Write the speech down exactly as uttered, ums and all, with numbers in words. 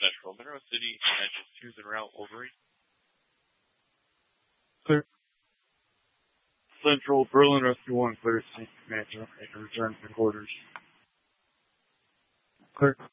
Central, Monroe City, Natchez two's en route, Wolverine. Clear. Central, Berlin Rescue one, clear to Saint Samantha, and return to quarters. Clear.